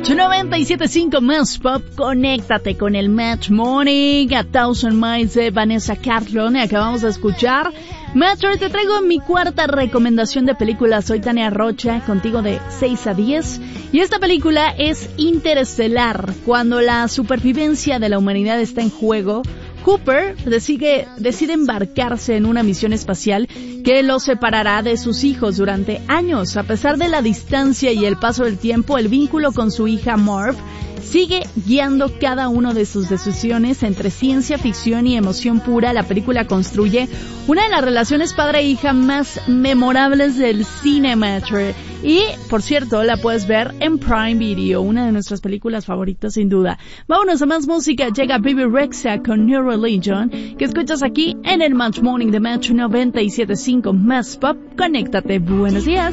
Match 97.5 Más Pop, conéctate con el Match Morning, A Thousand Miles de Vanessa Carlton, acabamos de escuchar. Match, hoy te traigo mi cuarta recomendación de película. Soy Tania Rocha, contigo de 6 a 10, y esta película es Interestelar. Cuando la supervivencia de la humanidad está en juego, Cooper decide embarcarse en una misión espacial que lo separará de sus hijos durante años. A pesar de la distancia y el paso del tiempo, el vínculo con su hija Marv sigue guiando cada una de sus decisiones. Entre ciencia ficción y emoción pura, la película construye una de las relaciones padre-hija más memorables del cine, Matcher. Y, por cierto, la puedes ver en Prime Video, una de nuestras películas favoritas sin duda. Vámonos a más música. Llega Baby Rexha con New Religion, que escuchas aquí en el Match Morning de Match 97.5 Más Pop. Conéctate. Buenos días.